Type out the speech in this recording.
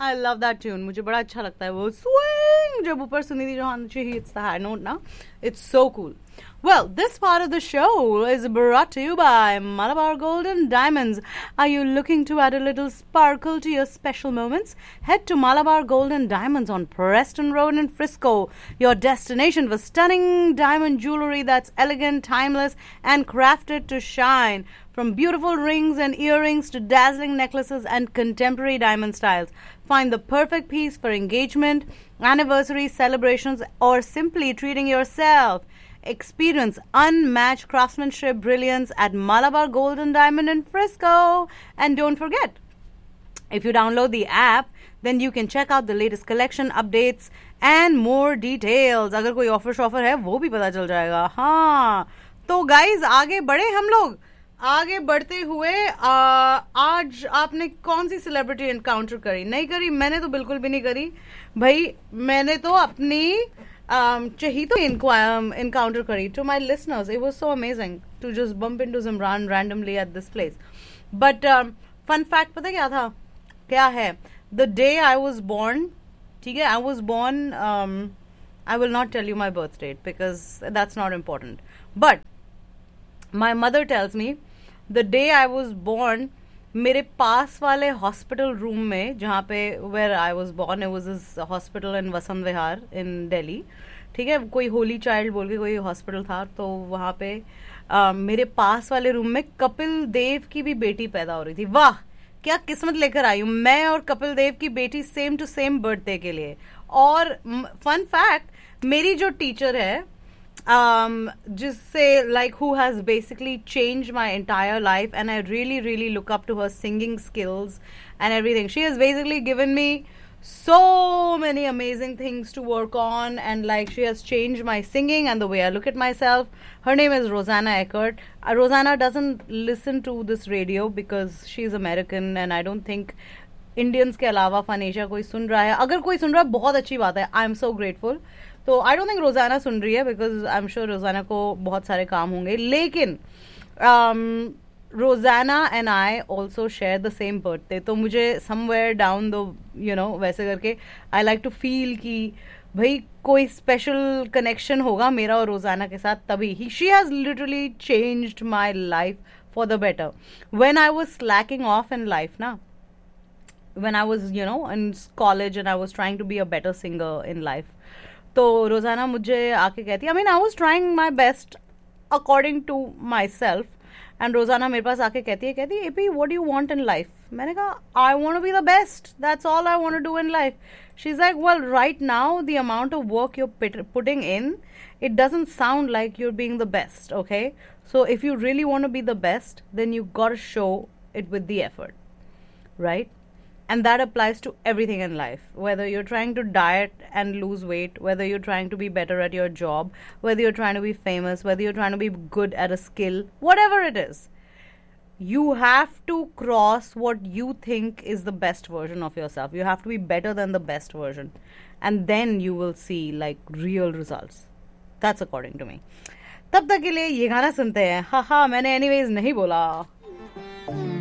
I love that tune. मुझे बड़ा अच्छा लगता है वो swing जब ऊपर Sunidhi Chauhan she hits the high note ना. It's so cool. Well, this part of the show is brought to you by Malabar Gold and Diamonds. Are you looking to add a little sparkle to your special moments? Head to Malabar Gold and Diamonds on Preston Road in Frisco, your destination for stunning diamond jewelry that's elegant, timeless, and crafted to shine. From beautiful rings and earrings to dazzling necklaces and contemporary diamond styles, find the perfect piece for engagement, anniversary celebrations, or simply treating yourself. Experience unmatched craftsmanship brilliance at Malabar Gold and Diamond in Frisco. And don't forget, if you download the app, then you can check out the latest collection updates and more details. अगर कोई offer है वो भी पता चल जाएगा. हाँ, तो गाइज आगे बढ़े हम लोग. आगे बढ़ते हुए आज आपने कौन सी सेलिब्रिटी एनकाउंटर करी? नहीं करी? मैंने तो बिल्कुल भी नहीं करी भाई. मैंने तो अपनी Chahito encounter kari. To my listeners, it was so amazing to just bump into Zimran randomly at this place. But fun fact, पता क्या था? क्या है? The day I was born, ठीक है? I was born. I will not tell you my birth date because that's not important. But my mother tells me the day I was born, मेरे पास वाले hospital room में जहाँ पे where I was born, it was this hospital in Vasant Vihar इन दिल्ली. ठीक है, कोई Holi child बोल के कोई हॉस्पिटल था. तो वहाँ पे मेरे पास वाले रूम में कपिल देव की भी बेटी पैदा हो रही थी. वाह, क्या किस्मत लेकर आई हूँ मैं और कपिल देव की बेटी सेम टू सेम बर्थडे के लिए. और फन फैक्ट, मेरी जो टीचर है जिससे like who has basically changed my entire life, and I really look up to her singing skills and everything. She has basically given me so many amazing things to work on, and like she has changed my singing and the way I look at myself. Her name is Rosanna Eckert. Rosanna doesn't listen to this radio because she's American, and I don't think Indians के अलावा फनेशा कोई सुन रहा है. अगर कोई सुन रहा है बहुत अच्छी बात है. I am so grateful. तो आई डोंट थिंक रोजाना सुन रही है बिकॉज आई एम श्योर रोजाना को बहुत सारे काम होंगे. लेकिन रोजाना and I also share the same birthday. तो मुझे समवेयर डाउन द वैसे करके आई लाइक टू फील कि भाई कोई स्पेशल कनेक्शन होगा मेरा और रोजाना के साथ. तभी she has literally changed my life for the better. When I was Slaking of in life ना, when I was in college and I was trying to be a better singer in life, तो रोजाना मुझे आके कहती है, I mean I was trying my best according to myself, and रोजाना मेरे पास आके कहती है AP, what do you want in life? मैंने कहा I want to be the best, that's all I want to do in life. She's like, well, right now the amount of work you're putting in, it doesn't sound like you're being the best. Okay, so if you really want to be the best, then you gotta show it with the effort, right? And that applies to everything in life. Whether you're trying to diet and lose weight, whether you're trying to be better at your job, whether you're trying to be famous, whether you're trying to be good at a skill, whatever it is, you have to cross what you think is the best version of yourself. You have to be better than the best version. And then you will see like real results. That's according to me. तब तक के लिए ये गाना सुनते हैं. हाँ, मैंने anyways नहीं बोला.